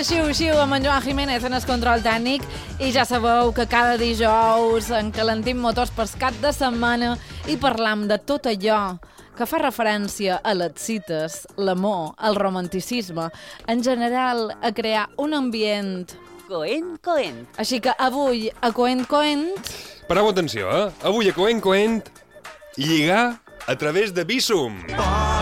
Xiu, amb en Joan Jiménez en el control tècnic, i ja sabeu que cada dijous encalentim motors per cap de setmana i parlam de tot allò que fa referència a les cites, l'amor, el romanticisme, en general a crear un ambient Coent. Així que avui, a Coent, Pareu atenció, Avui a Coent, lligar a través de Bizum.